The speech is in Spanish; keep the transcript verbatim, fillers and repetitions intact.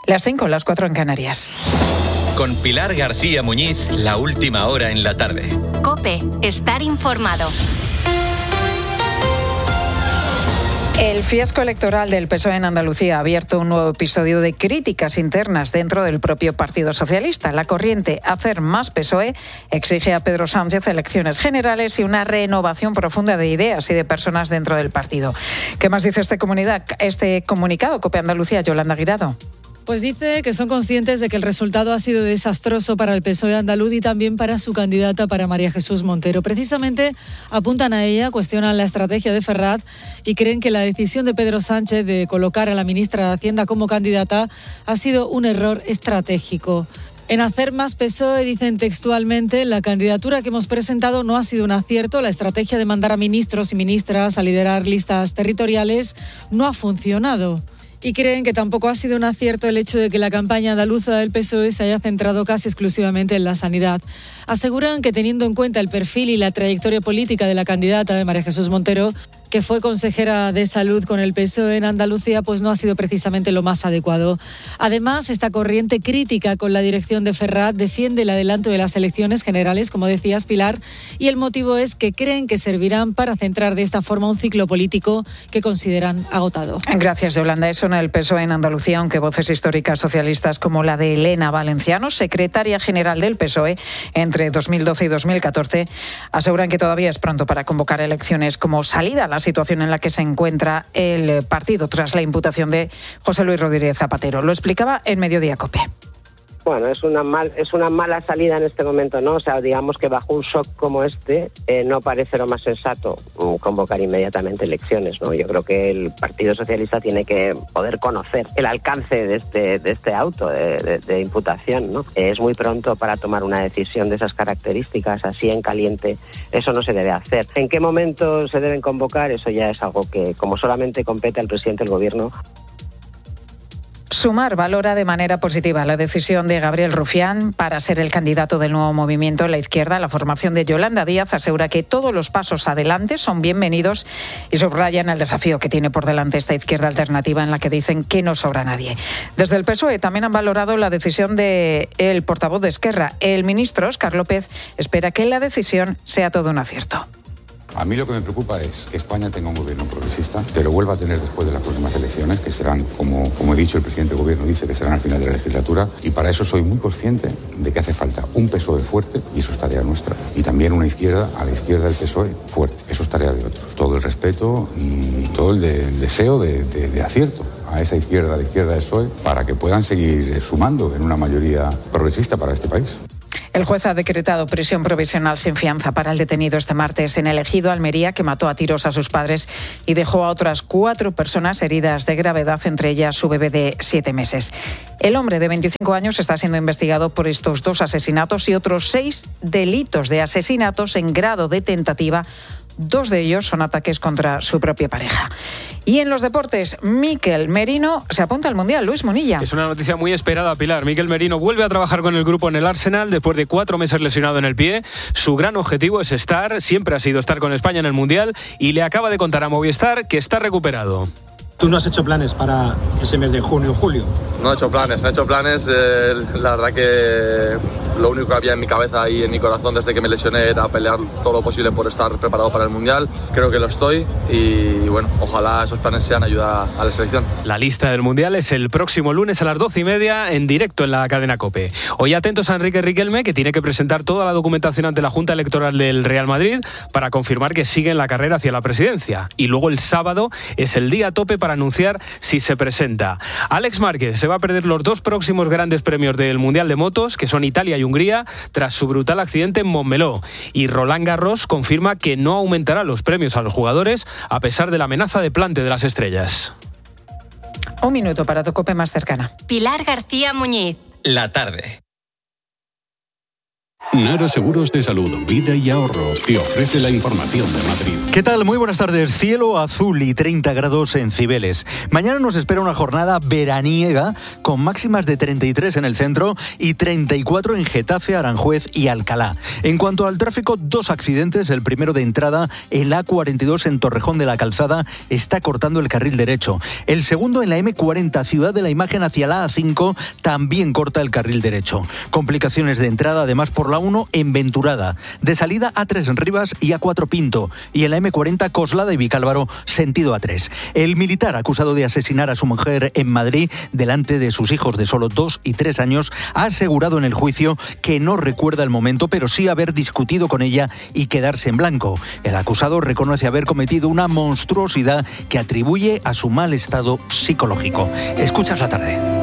Las cinco, las cuatro en Canarias. Con Pilar García Muñiz, la última hora en la tarde. COPE, estar informado. El fiasco electoral del P S O E en Andalucía ha abierto un nuevo episodio de críticas internas dentro del propio Partido Socialista. La corriente Hacer Más P S O E exige a Pedro Sánchez elecciones generales y una renovación profunda de ideas y de personas dentro del partido. ¿Qué más dice este, comunidad, este comunicado? COPE Andalucía, Yolanda Guirado. Pues dice que son conscientes de que el resultado ha sido desastroso para el P S O E andaluz y también para su candidata, para María Jesús Montero. Precisamente apuntan a ella, cuestionan la estrategia de Ferraz y creen que la decisión de Pedro Sánchez de colocar a la ministra de Hacienda como candidata ha sido un error estratégico. En Hacer Más P S O E dicen textualmente: la candidatura que hemos presentado no ha sido un acierto, la estrategia de mandar a ministros y ministras a liderar listas territoriales no ha funcionado. Y creen que tampoco ha sido un acierto el hecho de que la campaña andaluza del P S O E se haya centrado casi exclusivamente en la sanidad. Aseguran que, teniendo en cuenta el perfil y la trayectoria política de la candidata de María Jesús Montero, que fue consejera de salud con el P S O E en Andalucía, pues no ha sido precisamente lo más adecuado. Además, esta corriente crítica con la dirección de Ferraz defiende el adelanto de las elecciones generales, como decías, Pilar, y el motivo es que creen que servirán para centrar de esta forma un ciclo político que consideran agotado. Gracias, Yolanda. Eso en el P S O E en Andalucía, aunque voces históricas socialistas como la de Elena Valenciano, secretaria general del P S O E entre dos mil doce y dos mil catorce, aseguran que todavía es pronto para convocar elecciones como salida a la situación en la que se encuentra el partido tras la imputación de José Luis Rodríguez Zapatero. Lo explicaba en Mediodía COPE. Bueno, es una mal, es una mala salida en este momento, ¿no? O sea, digamos que bajo un shock como este eh, no parece lo más sensato um, convocar inmediatamente elecciones, ¿no? Yo creo que el Partido Socialista tiene que poder conocer el alcance de este de este auto de, de, de imputación, ¿no? Eh, es muy pronto para tomar una decisión de esas características, así en caliente. Eso no se debe hacer. ¿En qué momento se deben convocar? Eso ya es algo que, como solamente compete al presidente del Gobierno. Sumar valora de manera positiva la decisión de Gabriel Rufián para ser el candidato del nuevo movimiento en la izquierda. La formación de Yolanda Díaz asegura que todos los pasos adelante son bienvenidos y subrayan el desafío que tiene por delante esta izquierda alternativa en la que dicen que no sobra nadie. Desde el P S O E también han valorado la decisión del portavoz de Esquerra. El ministro Óscar López espera que la decisión sea todo un acierto. A mí lo que me preocupa es que España tenga un gobierno progresista, que lo vuelva a tener después de las próximas elecciones, que serán, como, como he dicho, el presidente del gobierno dice que serán al final de la legislatura, y para eso soy muy consciente de que hace falta un P S O E fuerte, y eso es tarea nuestra, y también una izquierda, a la izquierda del P S O E fuerte, eso es tarea de otros. Todo el respeto y todo el, de, el deseo de, de, de acierto a esa izquierda, a la izquierda del P S O E, para que puedan seguir sumando en una mayoría progresista para este país. El juez ha decretado prisión provisional sin fianza para el detenido este martes en el Ejido, Almería, que mató a tiros a sus padres y dejó a otras cuatro personas heridas de gravedad, entre ellas su bebé de siete meses. El hombre de veinticinco años está siendo investigado por estos dos asesinatos y otros seis delitos de asesinatos en grado de tentativa. Dos de ellos son ataques contra su propia pareja. Y en los deportes, Mikel Merino se apunta al Mundial. Luis Munilla. Es una noticia muy esperada, Pilar. Mikel Merino vuelve a trabajar con el grupo en el Arsenal después de cuatro meses lesionado en el pie. Su gran objetivo es estar, siempre ha sido estar con España en el Mundial, y le acaba de contar a Movistar que está recuperado. ¿Tú no has hecho planes para ese mes de junio o julio? No he hecho planes, no he hecho planes. Eh, la verdad que lo único que había en mi cabeza y en mi corazón desde que me lesioné era pelear todo lo posible por estar preparado para el Mundial. Creo que lo estoy y bueno, ojalá esos planes sean ayuda a la selección. La lista del Mundial es el próximo lunes a las doce y media en directo en la cadena COPE. Hoy atentos a Enrique Riquelme, que tiene que presentar toda la documentación ante la Junta Electoral del Real Madrid para confirmar que sigue en la carrera hacia la presidencia. Y luego el sábado es el día tope para para anunciar si se presenta. Alex Márquez se va a perder los dos próximos grandes premios del Mundial de Motos, que son Italia y Hungría, tras su brutal accidente en Montmeló. Y Roland Garros confirma que no aumentará los premios a los jugadores a pesar de la amenaza de plante de las estrellas. Un minuto para tu COPE más cercana. Pilar García Muñiz. La tarde. Nara Seguros de Salud, Vida y Ahorro te ofrece la información de Madrid. ¿Qué tal? Muy buenas tardes. Cielo azul y treinta grados en Cibeles. Mañana nos espera una jornada veraniega con máximas de treinta y tres en el centro y treinta y cuatro en Getafe, Aranjuez y Alcalá. En cuanto al tráfico, dos accidentes. El primero de entrada, el A cuarenta y dos en Torrejón de la Calzada, está cortando el carril derecho. El segundo en la eme cuarenta, Ciudad de la Imagen hacia la A cinco, también corta el carril derecho. Complicaciones de entrada, además, por la uno en Venturada. De salida A tres en Rivas y A cuatro Pinto. Y en la eme cuarenta Coslada y Vicálvaro, sentido A tres. El militar acusado de asesinar a su mujer en Madrid delante de sus hijos de solo dos y tres años ha asegurado en el juicio que no recuerda el momento, pero sí haber discutido con ella y quedarse en blanco. El acusado reconoce haber cometido una monstruosidad que atribuye a su mal estado psicológico. Escuchas la tarde.